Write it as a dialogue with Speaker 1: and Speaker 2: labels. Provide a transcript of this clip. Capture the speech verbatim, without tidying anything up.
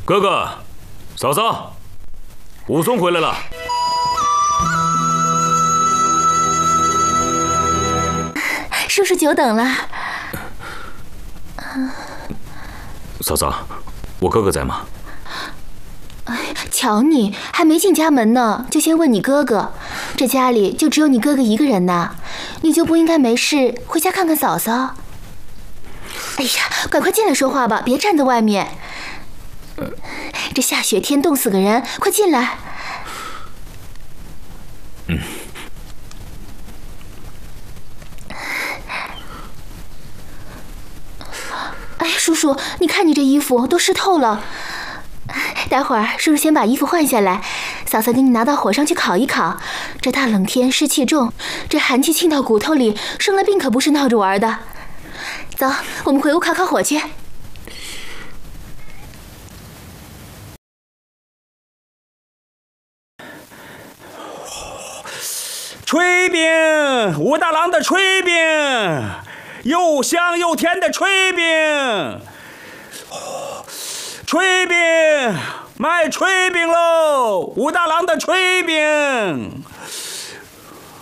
Speaker 1: 哥哥，嫂嫂，武松回来了。
Speaker 2: 叔叔久等了。
Speaker 1: 嫂嫂，我哥哥在吗？
Speaker 2: 哎，瞧你还没进家门呢，就先问你哥哥。这家里就只有你哥哥一个人呐，你就不应该没事回家看看嫂嫂？哎呀，赶快进来说话吧，别站在外面。这下雪天冻死个人，快进来。
Speaker 1: 嗯。
Speaker 2: 哎，叔叔，你看你这衣服都湿透了。待会儿叔叔先把衣服换下来，嫂嫂给你拿到火上去烤一烤。这大冷天湿气重，这寒气沁到骨头里，生了病可不是闹着玩的。走，我们回屋烤烤火去。
Speaker 3: 炊饼，武大郎的炊饼，又香又甜的炊饼，炊饼，卖炊饼喽！武大郎的炊饼。